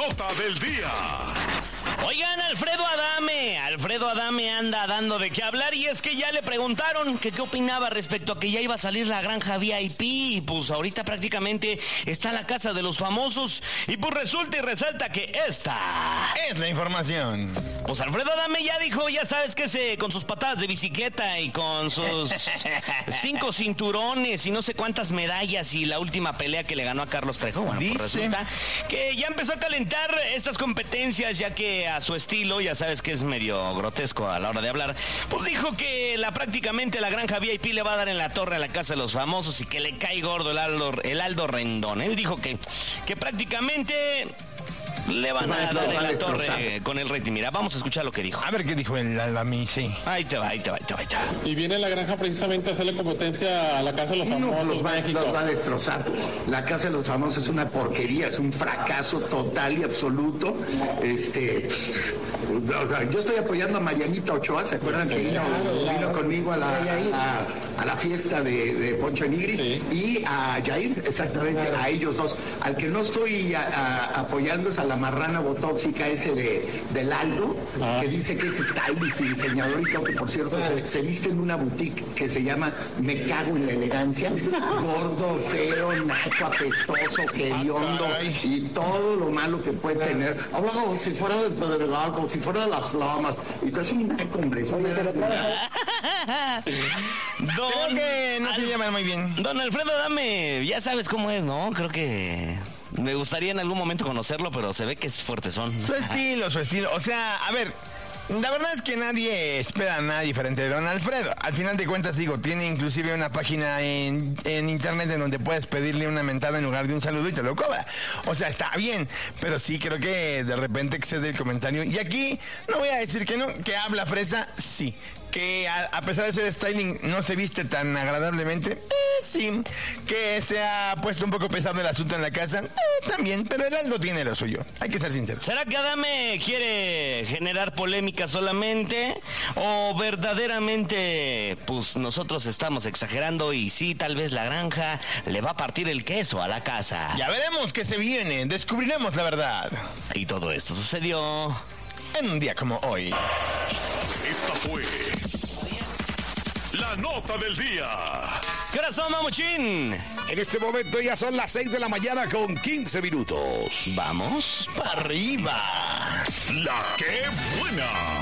nota del día. Oigan, Alfredo Adame anda dando de qué hablar, y es que ya le preguntaron que qué opinaba respecto a que ya iba a salir la granja VIP, y pues ahorita prácticamente está la casa de los famosos, y pues resulta y resalta que esta es la información. Pues Alfredo Adame ya dijo, ya sabes que con sus patadas de bicicleta y con sus 5 cinturones y no sé cuántas medallas y la última pelea que le ganó a Carlos Trejo, bueno, pues resulta que ya empezó a calentar estas competencias, ya que a su estilo, ya sabes que es medio grotesco a la hora de hablar, pues dijo que prácticamente la granja VIP le va a dar en la torre a la casa de los famosos y que le cae gordo el Aldo Rendón. Él dijo que prácticamente le van a dar en la torre con el rating. Mira, vamos a escuchar lo que dijo. A ver qué dijo el Adame, sí. Ahí te va. Y viene la granja precisamente a hacerle competencia a la Casa de los Famosos. Los va a destrozar. La Casa de los Famosos es una porquería, es un fracaso total y absoluto. Yo estoy apoyando a Marianita Ochoa, ¿se acuerdan? Sí, vino conmigo a la fiesta de Poncho Nigris, sí. Y a Jair, exactamente, a ellos dos. Al que no estoy apoyando es a la marrana botóxica ese del Aldo, que dice que es stylist y diseñador y todo, que por cierto se viste en una boutique que se llama Me Cago en la Elegancia. Gordo, feo, naco, apestoso, hediondo y todo lo malo que puede tener. Habla como si fuera del Pedregal, como si fuera de las Flamas, y todo es un naco, hombre. Creo que no se llaman muy bien. Don Alfredo Adame, ya sabes cómo es, ¿no? Creo que me gustaría en algún momento conocerlo, pero se ve que es fuertezón. Su estilo. O sea, a ver, la verdad es que nadie espera nada diferente de don Alfredo. Al final de cuentas, tiene inclusive una página en internet en donde puedes pedirle una mentada en lugar de un saludo y te lo cobra. O sea, está bien, pero sí creo que de repente excede el comentario. Y aquí no voy a decir que no, que habla fresa, sí. Que a pesar de ser styling no se viste tan agradablemente, sí. Que se ha puesto un poco pesado el asunto en la casa, también. Pero el Aldo tiene lo suyo, hay que ser sincero. ¿Será que Adame quiere generar polémica solamente? ¿O verdaderamente, pues nosotros estamos exagerando y sí, tal vez la granja le va a partir el queso a la casa? Ya veremos qué se viene, descubriremos la verdad. Y todo esto sucedió en un día como hoy. Esta fue la nota del día. ¿Qué hora son, mamuchín? En este momento ya son las 6 de la mañana con 15 minutos. Vamos para arriba. La que buena.